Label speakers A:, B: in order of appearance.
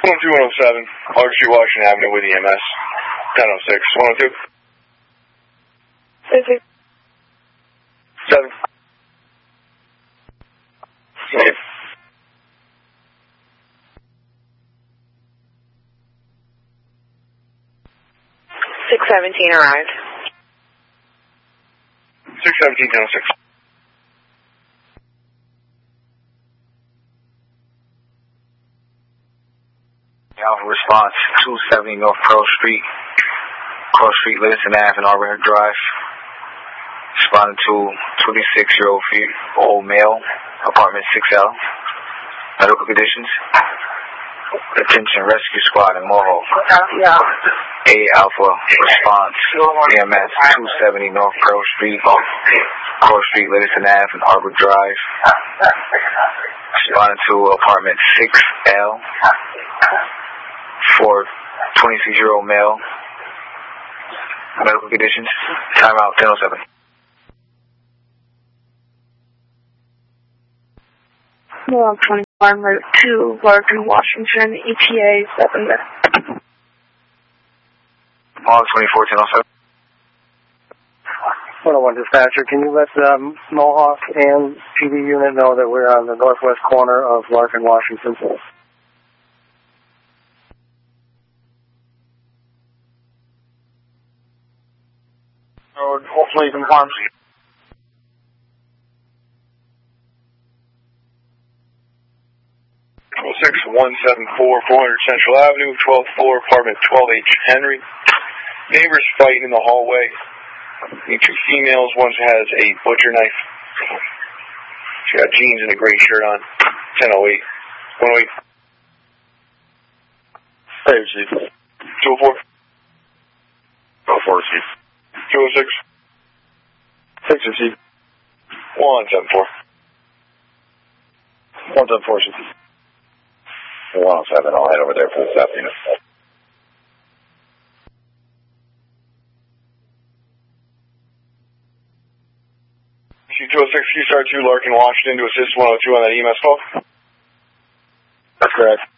A: 102-107, Clark Street, Washington Avenue with EMS. 1006, 102. 7.
B: 617 arrived.
A: 617, 1006.
C: Alpha response, 270 North Pearl Street, Cross Street, Livingston Ave, and Auburn Drive. Responding to 26-year-old male, apartment 6L. Medical conditions. Attention Rescue Squad in Mohawk. A Alpha response, EMS 270 North Pearl Street, Cross Street, Livingston Ave, and Auburn Drive. Responding to apartment 6L. For 26-year-old male, medical conditions. Timeout 1007.
B: Well, 24 Route 2, Larkin, Washington, ETA 7.
C: Log 24-1007.
D: 101 dispatcher, can you let Mohawk and PD unit know that we're on the northwest corner of Larkin, Washington?
A: Hopefully you can harm. 174 400 Central Avenue, 12th floor, apartment 12H Henry. Neighbors fighting in the hallway. The two females, one has a butcher knife. She got jeans and a gray shirt on. 1008. 108. Hey, Chief. 204. 204, Chief. 206. 6, Chief. 174. 174, Chief. 107, I'll head over there for the staff unit. Q206, Q-Star 2, Larkin, Washington, to assist 102 on that EMS call.
D: That's correct.